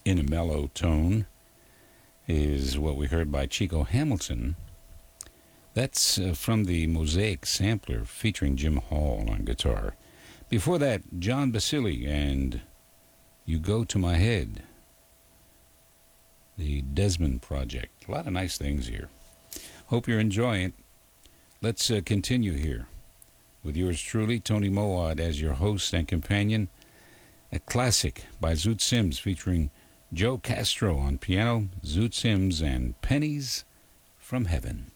in a mellow tone is what we heard by Chico Hamilton. That's from the Mosaic Sampler featuring Jim Hall on guitar. Before that, John Basili and You Go to My Head, the Desmond Project. A lot of nice things here. Hope you're enjoying it. Let's continue here with yours truly, Tony Moad, as your host and companion. A classic by Zoot Sims featuring Joe Castro on piano, Zoot Sims and Pennies from Heaven.